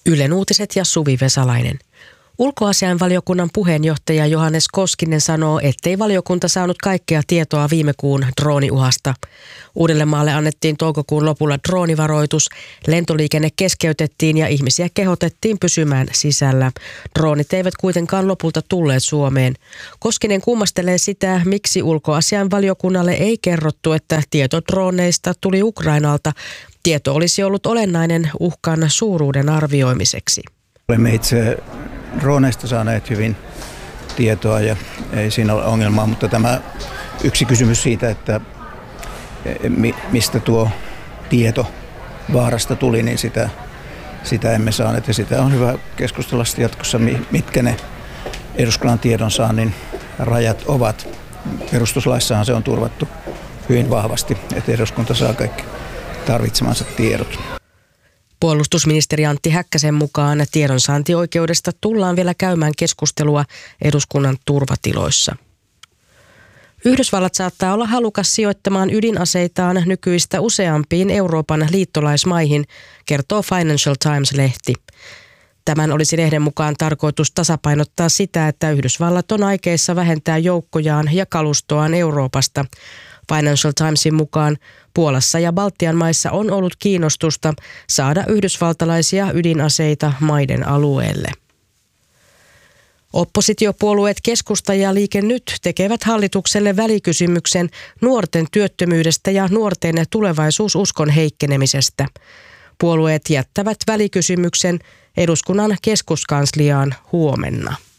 Ylen uutiset ja Suvi Vesalainen. Ulkoasiainvaliokunnan puheenjohtaja Johannes Koskinen sanoo, ettei valiokunta saanut kaikkea tietoa viime kuun drooniuhasta. Uudellemaalle annettiin toukokuun lopulla droonivaroitus, lentoliikenne keskeytettiin ja ihmisiä kehotettiin pysymään sisällä. Droonit eivät kuitenkaan lopulta tulleet Suomeen. Koskinen kummastelee sitä, miksi ulkoasiainvaliokunnalle ei kerrottu, että tieto drooneista tuli Ukrainalta. Tieto olisi ollut olennainen uhkan suuruuden arvioimiseksi. Olemme itse drooneista saaneet hyvin tietoa ja ei siinä ole ongelmaa, mutta tämä yksi kysymys siitä, että mistä tuo tieto vaarasta tuli, niin sitä emme saaneet ja sitä on hyvä keskustella jatkossa, mitkä ne eduskunnan tiedonsaannin rajat ovat. Perustuslaissahan se on turvattu hyvin vahvasti, että eduskunta saa kaikki tarvitsemansa tiedot. Puolustusministeri Antti Häkkäsen mukaan tiedonsaantioikeudesta tullaan vielä käymään keskustelua eduskunnan turvatiloissa. Yhdysvallat saattaa olla halukas sijoittamaan ydinaseitaan nykyistä useampiin Euroopan liittolaismaihin, kertoo Financial Times-lehti. Tämän olisi lehden mukaan tarkoitus tasapainottaa sitä, että Yhdysvallat on aikeissa vähentää joukkojaan ja kalustoaan Euroopasta. Financial Timesin mukaan Puolassa ja Baltian maissa on ollut kiinnostusta saada yhdysvaltalaisia ydinaseita maiden alueelle. Oppositiopuolueet Keskusta ja Liike Nyt tekevät hallitukselle välikysymyksen nuorten työttömyydestä ja nuorten tulevaisuususkon heikkenemisestä. Puolueet jättävät välikysymyksen eduskunnan keskuskansliaan huomenna.